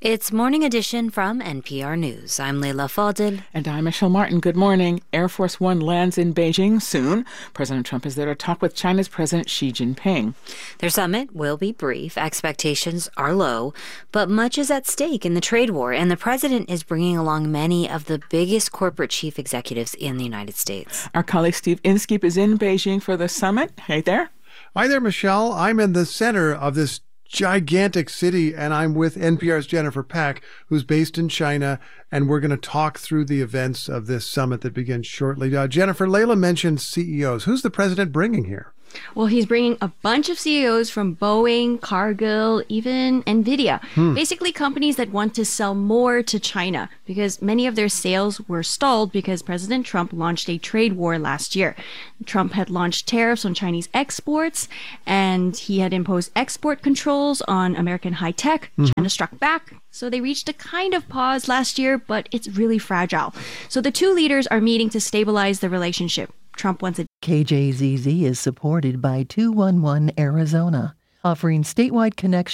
It's Morning Edition from NPR News. I'm Leila Fadel. And I'm Michelle Martin. Good morning. Air Force One lands in Beijing soon. President Trump is there to talk with China's President Xi Jinping. Their summit will be brief. Expectations are low, but much is at stake in the trade war, and the president is bringing along many of the biggest corporate chief executives in the United States. Our colleague Steve Inskeep is in Beijing for the summit. Hey there. Hi there, Michelle. I'm in the center of this gigantic city, and I'm with NPR's Jennifer Pack, who's based in China, and we're going to talk through the events of this summit that begins shortly. Jennifer, Leila mentioned CEOs. Who's the president bringing here? Well, he's bringing a bunch of CEOs from Boeing, Cargill, even NVIDIA. Basically, companies that want to sell more to China because many of their sales were stalled because President Trump launched a trade war last year. Trump had launched tariffs on Chinese exports, and he had imposed export controls on American high tech. China struck back. So they reached a kind of pause last year, but it's really fragile. So the two leaders are meeting to stabilize the relationship. Trump wants a KJZZ is supported by 211 Arizona, offering statewide connection